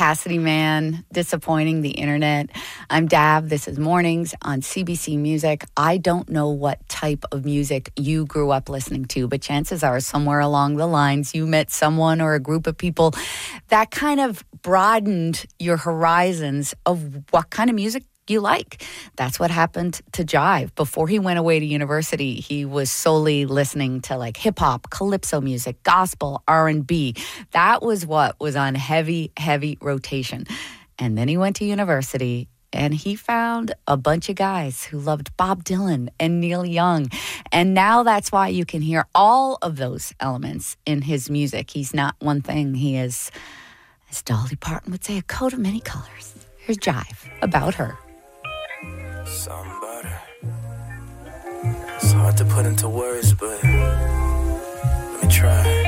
Cassidy Man, disappointing the internet. I'm Dab. This is Mornings on CBC Music. I don't know what type of music you grew up listening to, but chances are somewhere along the lines you met someone or a group of people that kind of broadened your horizons of what kind of music you like. That's what happened to Jive. Before he went away to university, he was solely listening to like hip hop, calypso music, gospel, R&B. That was what was on heavy rotation. And then he went to university and he found a bunch of guys who loved Bob Dylan and Neil Young. And now that's why you can hear all of those elements in his music. He's not one thing. He is, as Dolly Parton would say, a coat of many colors. Here's Jive, About Her. Somebody. It's hard to put into words, but let me try.